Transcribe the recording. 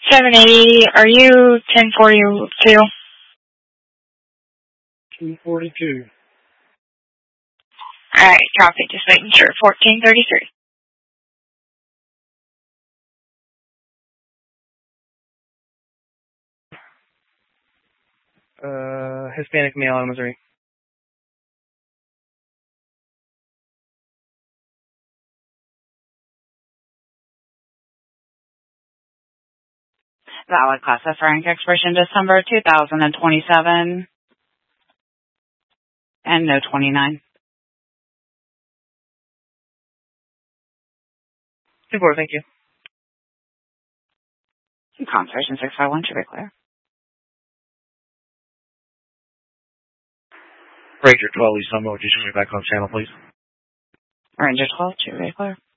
780, are you 1042? 242. Alright, copy. Just making sure. 1433. Hispanic male out of Missouri. Valid class of Frank expiration December 2027. And no 29. 2-4, thank you. Conversation 651 to be clear. Ranger 12, East Sunville, just back on channel, please. Ranger 12 to be clear.